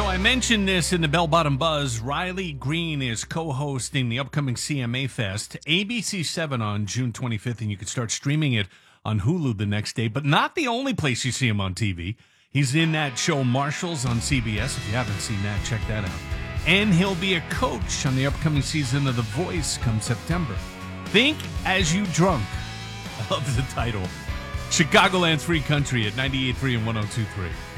So I mentioned this in the Bell Bottom Buzz. Riley Green is co-hosting the upcoming CMA Fest, ABC7 on June 25th, and you can start streaming it on Hulu the next day. But not the only place you see him on TV. He's in that show Marshals on CBS. If you haven't seen that, check that out. And he'll be a coach on the upcoming season of The Voice come September. Think As You Drunk. I love the title. Chicagoland's Free Country at 98.3 and 102.3.